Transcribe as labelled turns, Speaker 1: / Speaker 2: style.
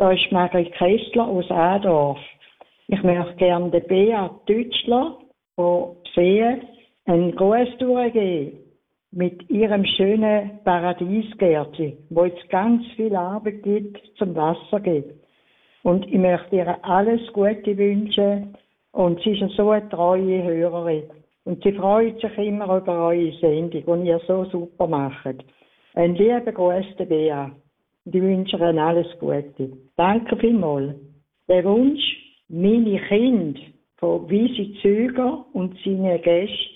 Speaker 1: Da ist Margrit Kessler aus Adorf. Ich möchte gerne der Bea Deutschler von Seen einen Gruß durchgeben mit ihrem schönen Paradiesgärtchen, wo jetzt ganz viel Arbeit gibt zum Wasser geben. Und ich möchte ihr alles Gute wünschen. Und sie ist so eine treue Hörerin. Und sie freut sich immer über eure Sendung, die ihr so super macht. Ein lieber Gruß, der Bea. Und ich wünsche Ihnen alles Gute. Danke vielmals. Der Wunsch, meine Kinder von Wiesi Züger und seine Gäste